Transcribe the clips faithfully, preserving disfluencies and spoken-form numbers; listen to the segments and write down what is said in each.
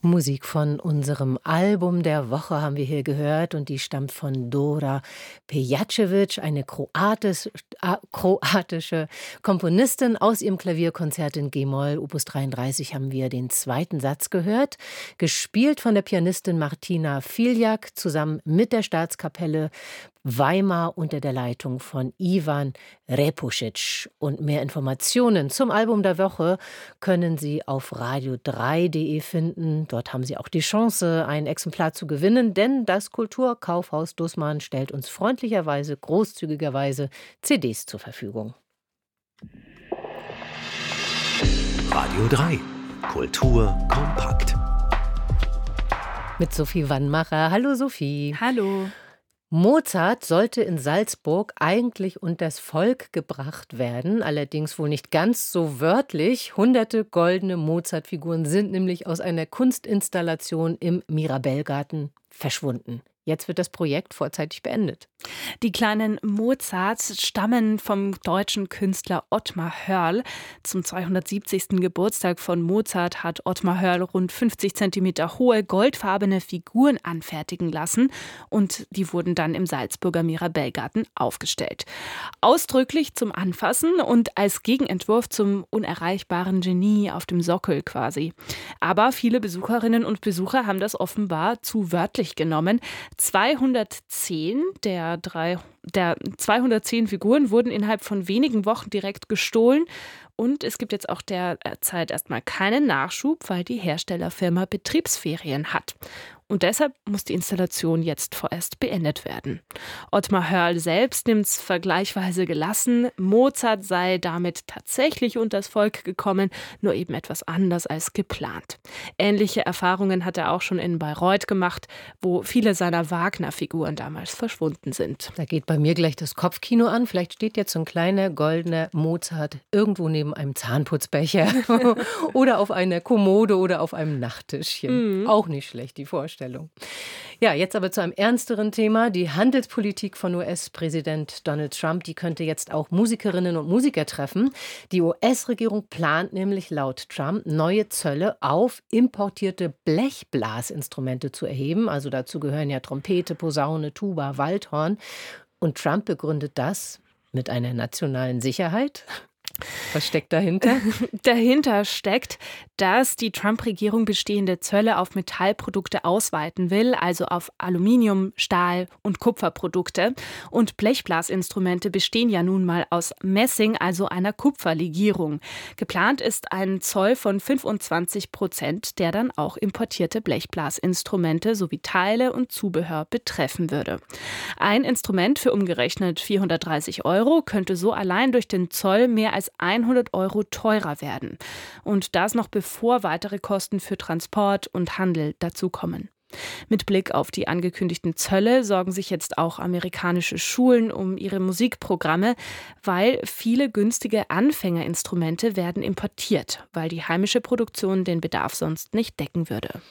Musik von unserem Album der Woche haben wir hier gehört und die stammt von Dora Pejacevic, eine kroatisch, äh, kroatische Komponistin. Aus ihrem Klavierkonzert in G-Moll, Opus dreiunddreißig, haben wir den zweiten Satz gehört, gespielt von der Pianistin Martina Filjak zusammen mit der Staatskapelle Weimar unter der Leitung von Ivan Repušić. Und mehr Informationen zum Album der Woche können Sie auf radio drei punkt de finden. Dort haben Sie auch die Chance, ein Exemplar zu gewinnen, denn das Kulturkaufhaus Dussmann stellt uns freundlicherweise, großzügigerweise C Ds zur Verfügung. Radio drei. Kultur kompakt. Mit Sophie Wannmacher. Hallo Sophie. Hallo. Mozart sollte in Salzburg eigentlich unters Volk gebracht werden, allerdings wohl nicht ganz so wörtlich. Hunderte goldene Mozart-Figuren sind nämlich aus einer Kunstinstallation im Mirabellgarten verschwunden. Jetzt wird das Projekt vorzeitig beendet. Die kleinen Mozarts stammen vom deutschen Künstler Ottmar Hörl. Zum zweihundertsiebzigsten Geburtstag von Mozart hat Ottmar Hörl rund fünfzig Zentimeter hohe, goldfarbene Figuren anfertigen lassen und die wurden dann im Salzburger Mirabellgarten aufgestellt. Ausdrücklich zum Anfassen und als Gegenentwurf zum unerreichbaren Genie auf dem Sockel quasi. Aber viele Besucherinnen und Besucher haben das offenbar zu wörtlich genommen. zweihundertzehn der, drei, der zweihundertzehn Figuren wurden innerhalb von wenigen Wochen direkt gestohlen. Und es gibt jetzt auch derzeit erstmal keinen Nachschub, weil die Herstellerfirma Betriebsferien hat. Und deshalb muss die Installation jetzt vorerst beendet werden. Ottmar Hörl selbst nimmt es vergleichsweise gelassen. Mozart sei damit tatsächlich unters Volk gekommen, nur eben etwas anders als geplant. Ähnliche Erfahrungen hat er auch schon in Bayreuth gemacht, wo viele seiner Wagner-Figuren damals verschwunden sind. Da geht bei mir gleich das Kopfkino an. Vielleicht steht jetzt so ein kleiner goldener Mozart irgendwo neben einem Zahnputzbecher oder auf einer Kommode oder auf einem Nachttischchen. Mhm. Auch nicht schlecht, die Vorstellung. Ja, jetzt aber zu einem ernsteren Thema. Die Handelspolitik von U S-Präsident Donald Trump, die könnte jetzt auch Musikerinnen und Musiker treffen. Die U S-Regierung plant nämlich laut Trump neue Zölle auf importierte Blechblasinstrumente zu erheben. Also dazu gehören ja Trompete, Posaune, Tuba, Waldhorn. Und Trump begründet das mit einer nationalen Sicherheit. Was steckt dahinter? Dahinter steckt, dass die Trump-Regierung bestehende Zölle auf Metallprodukte ausweiten will, also auf Aluminium, Stahl und Kupferprodukte. Und Blechblasinstrumente bestehen ja nun mal aus Messing, also einer Kupferlegierung. Geplant ist ein Zoll von fünfundzwanzig Prozent, der dann auch importierte Blechblasinstrumente sowie Teile und Zubehör betreffen würde. Ein Instrument für umgerechnet vierhundertdreißig Euro könnte so allein durch den Zoll mehr als hundert Euro teurer werden. Und das noch bevor weitere Kosten für Transport und Handel dazukommen. Mit Blick auf die angekündigten Zölle sorgen sich jetzt auch amerikanische Schulen um ihre Musikprogramme, weil viele günstige Anfängerinstrumente werden importiert, weil die heimische Produktion den Bedarf sonst nicht decken würde.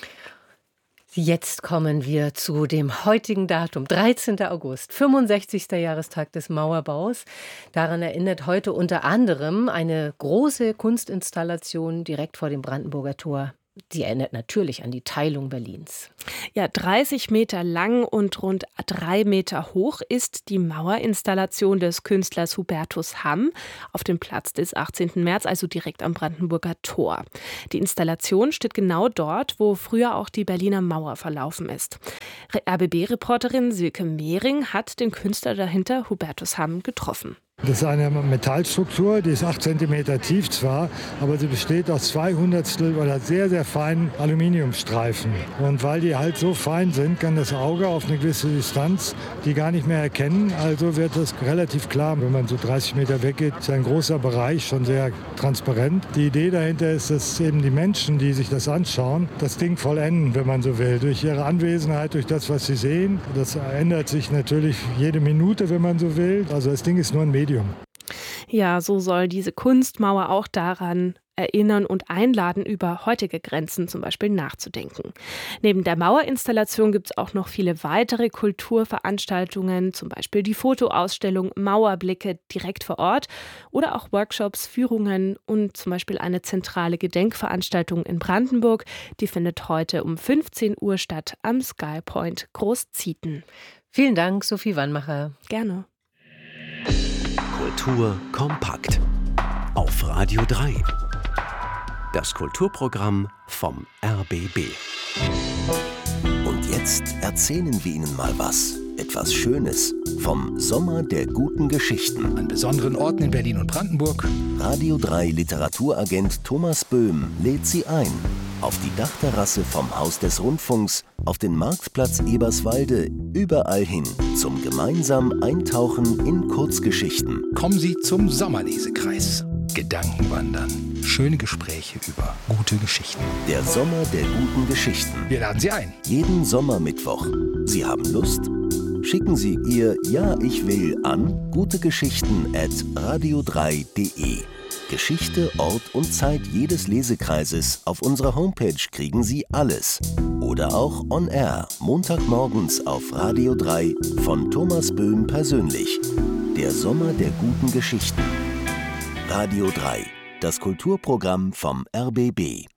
Jetzt kommen wir zu dem heutigen Datum, dreizehnten August, fünfundsechzigsten Jahrestag des Mauerbaus. Daran erinnert heute unter anderem eine große Kunstinstallation direkt vor dem Brandenburger Tor. Die erinnert natürlich an die Teilung Berlins. Ja, dreißig Meter lang und rund drei Meter hoch ist die Mauerinstallation des Künstlers Hubertus Hamm auf dem Platz des achtzehnten März, also direkt am Brandenburger Tor. Die Installation steht genau dort, wo früher auch die Berliner Mauer verlaufen ist. R B B-Reporterin Silke Mehring hat den Künstler dahinter, Hubertus Hamm, getroffen. Das ist eine Metallstruktur, die ist acht Zentimeter tief zwar, aber sie besteht aus zwei Hundertstel oder sehr, sehr feinen Aluminiumstreifen. Und weil die halt so fein sind, kann das Auge auf eine gewisse Distanz die gar nicht mehr erkennen. Also wird das relativ klar, wenn man so dreißig Meter weggeht, ist ein großer Bereich, schon sehr transparent. Die Idee dahinter ist, dass eben die Menschen, die sich das anschauen, das Ding vollenden, wenn man so will, durch ihre Anwesenheit, durch das, was sie sehen. Das ändert sich natürlich jede Minute, wenn man so will. Also das Ding ist nur ein Medium. Ja, so soll diese Kunstmauer auch daran erinnern und einladen, über heutige Grenzen zum Beispiel nachzudenken. Neben der Mauerinstallation gibt es auch noch viele weitere Kulturveranstaltungen, zum Beispiel die Fotoausstellung Mauerblicke direkt vor Ort oder auch Workshops, Führungen und zum Beispiel eine zentrale Gedenkveranstaltung in Brandenburg. Die findet heute um fünfzehn Uhr statt am Skypoint Großzieten. Vielen Dank, Sophie Wannmacher. Gerne. Kultur kompakt auf Radio drei. Das Kulturprogramm vom R B B. Und jetzt erzählen wir Ihnen mal was. Etwas Schönes vom Sommer der guten Geschichten. An besonderen Orten in Berlin und Brandenburg. Radio drei Literaturagent Thomas Böhm lädt Sie ein. Auf die Dachterrasse vom Haus des Rundfunks, auf den Marktplatz Eberswalde, überall hin zum gemeinsamen Eintauchen in Kurzgeschichten. Kommen Sie zum Sommerlesekreis. Gedankenwandern. Schöne Gespräche über gute Geschichten. Der Sommer der guten Geschichten. Wir laden Sie ein. Jeden Sommermittwoch. Sie haben Lust? Schicken Sie Ihr Ja, ich will an gutegeschichten at radio drei punkt de. Geschichte, Ort und Zeit jedes Lesekreises. Auf unserer Homepage kriegen Sie alles. Oder auch on air, Montagmorgens auf Radio drei von Thomas Böhm persönlich. Der Sommer der guten Geschichten. Radio drei, das Kulturprogramm vom R B B.